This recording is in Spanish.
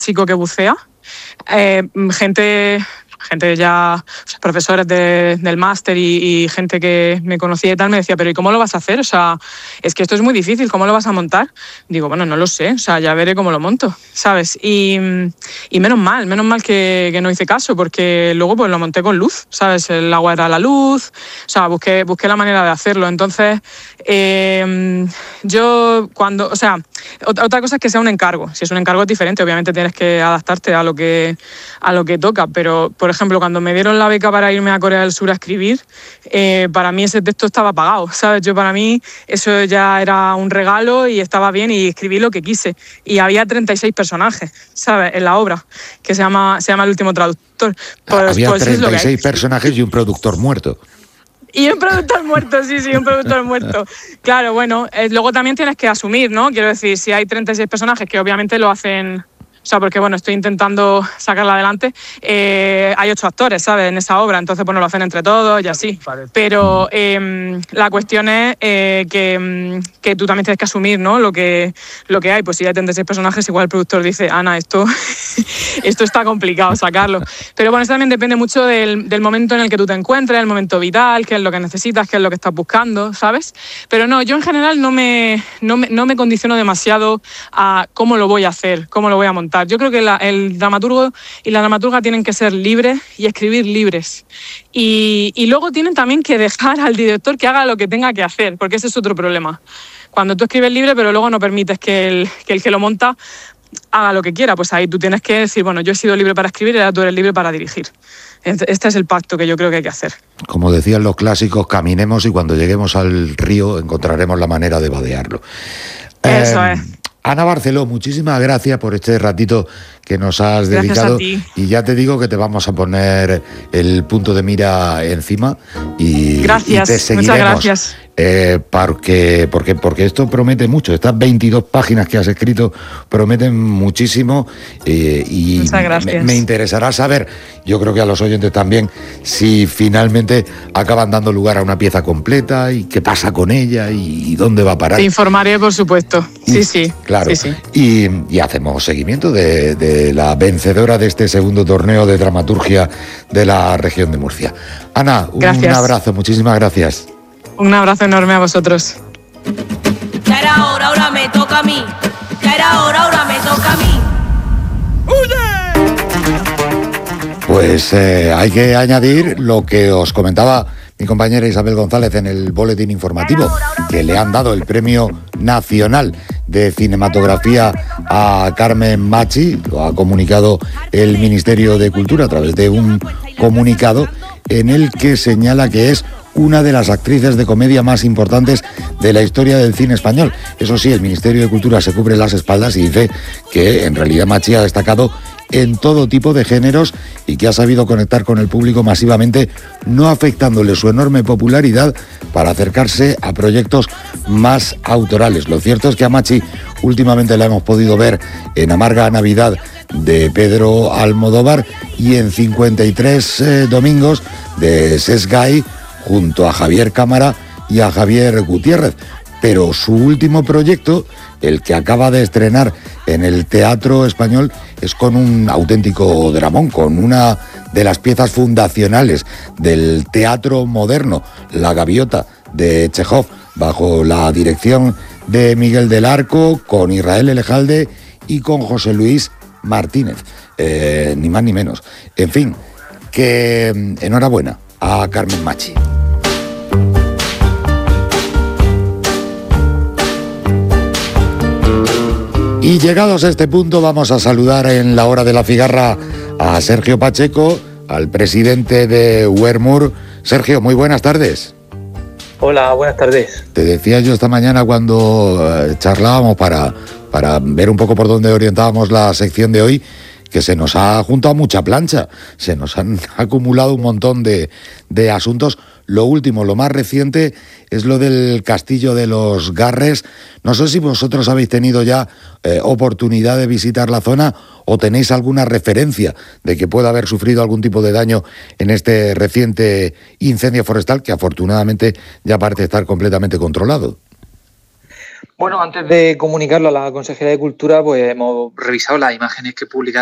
chico que bucea, gente ya, o sea, profesores del máster y gente que me conocía y tal, me decía, pero ¿y cómo lo vas a hacer? O sea, es que esto es muy difícil, ¿cómo lo vas a montar? Digo, bueno, no lo sé, o sea, ya veré cómo lo monto, ¿sabes? Y menos mal que no hice caso, porque luego pues lo monté con luz, ¿sabes? El agua era la luz, o sea, busqué la manera de hacerlo. Entonces, yo cuando, o sea, otra cosa es que sea un encargo. Si es un encargo es diferente, obviamente tienes que adaptarte a lo que toca, pero por ejemplo, cuando me dieron la beca para irme a Corea del Sur a escribir, para mí ese texto estaba pagado, ¿sabes? Para mí eso ya era un regalo y estaba bien y escribí lo que quise. Y había 36 personajes, ¿sabes? En la obra, que se llama El último traductor. Había 36 personajes y un productor muerto. Y un productor muerto, sí, un productor muerto. Claro, bueno, luego también tienes que asumir, ¿no? Quiero decir, si hay 36 personajes que obviamente lo hacen... O sea, porque bueno, estoy intentando sacarla adelante. Hay 8 actores, ¿sabes? En esa obra, entonces bueno, lo hacen entre todos y así. Pero la cuestión es que tú también tienes que asumir, ¿no? Lo que hay. Pues si hay 36 personajes, igual el productor dice, Ana, esto está complicado sacarlo. Pero bueno, eso también depende mucho del momento en el que tú te encuentres, el momento vital, qué es lo que necesitas, qué es lo que estás buscando, ¿sabes? Pero no, yo en general no me condiciono demasiado a cómo lo voy a hacer, cómo lo voy a montar. Yo creo que el dramaturgo y la dramaturga tienen que ser libres y escribir libres. Y luego tienen también que dejar al director que haga lo que tenga que hacer, porque ese es otro problema. Cuando tú escribes libre, pero luego no permites que el que lo monta haga lo que quiera, pues ahí tú tienes que decir, bueno, yo he sido libre para escribir y ahora tú eres libre para dirigir. Este es el pacto que yo creo que hay que hacer. Como decían los clásicos, caminemos y cuando lleguemos al río encontraremos la manera de vadearlo. Eso es. Ana Barceló, muchísimas gracias por este ratito que nos has dedicado. Gracias a ti. Y ya te digo que te vamos a poner el punto de mira encima y, gracias, y te seguiremos. Muchas gracias. Porque esto promete mucho. Estas 22 páginas que has escrito prometen muchísimo y muchas gracias. Me interesará saber, yo creo que a los oyentes también, si finalmente acaban dando lugar a una pieza completa y qué pasa con ella y dónde va a parar. Te informaré, por supuesto. Sí. Claro. Sí. Y hacemos seguimiento de la vencedora de este segundo torneo de dramaturgia de la región de Murcia. Ana, gracias. Un abrazo, muchísimas gracias. Un abrazo enorme a vosotros. Ya era hora, ahora me toca a mí. Ya era hora, ahora me toca a mí. Pues hay que añadir lo que os comentaba mi compañera Isabel González en el boletín informativo, que le han dado el Premio Nacional de Cinematografía a Carmen Machi. Lo ha comunicado el Ministerio de Cultura a través de un comunicado en el que señala que es una de las actrices de comedia más importantes de la historia del cine español. Eso sí, el Ministerio de Cultura se cubre las espaldas y dice que en realidad Machi ha destacado en todo tipo de géneros y que ha sabido conectar con el público masivamente, no afectándole su enorme popularidad para acercarse a proyectos más autorales. Lo cierto es que a Machi últimamente la hemos podido ver en Amarga Navidad de Pedro Almodóvar y en 53 domingos de Sesgay junto a Javier Cámara y a Javier Gutiérrez. Pero su último proyecto, el que acaba de estrenar en el Teatro Español, es con un auténtico dramón, con una de las piezas fundacionales del teatro moderno, La Gaviota, de Chejov, bajo la dirección de Miguel del Arco, con Israel Elejalde y con José Luis Martínez, ni más ni menos. En fin, que enhorabuena a Carmen Machi. Y llegados a este punto vamos a saludar en la hora de la cigarra a Sergio Pacheco, al presidente de Wermur. Sergio, muy buenas tardes. Hola, buenas tardes. Te decía yo esta mañana cuando charlábamos para ver un poco por dónde orientábamos la sección de hoy, que se nos ha juntado mucha plancha, se nos han acumulado un montón de asuntos. Lo último, lo más reciente, es lo del Castillo de los Garres. No sé si vosotros habéis tenido ya oportunidad de visitar la zona o tenéis alguna referencia de que pueda haber sufrido algún tipo de daño en este reciente incendio forestal, que afortunadamente ya parece estar completamente controlado. Bueno, antes de comunicarlo a la Consejería de Cultura, pues hemos revisado las imágenes que publicaron